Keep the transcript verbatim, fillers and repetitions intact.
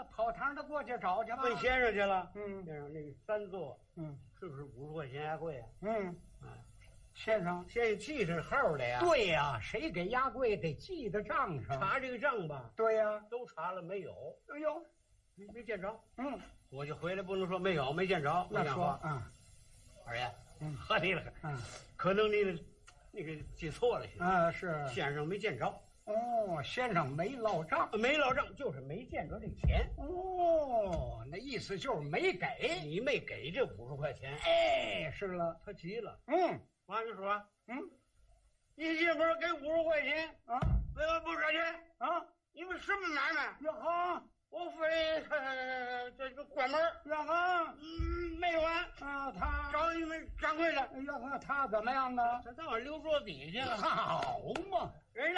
跑堂的过去找去吧。 问先生去了。 嗯先生，那个三座， 嗯是不是五十块钱压柜啊？ 嗯， 啊， 先生， 先生记着号的呀。 对呀、谁给压柜得记在账上。 查这个账吧， 对呀、 都查了没有？ 哎呦， 没没见着。 嗯， 我就回来不能说没有，没见着。 那说我讲话， 啊， 二爷， 嗯合计了， 嗯可能你那个记错了，先生啊是。 先生没见着， 哦，先生没落账。 没落账，就是没见着这钱。 哦，那意思就是没给。 你没给这五十块钱， 哎，是了。 他急了。 嗯王就说嗯一进门给五十块钱， 啊为何不赊钱？ 啊， 你们什么买卖？ 呀哈我非呃这个关门， 呀哈嗯，没完， 啊，他找你们掌柜的。 呀哈他怎么样呢？ 他到哪留桌底去了？ 好嘛， 人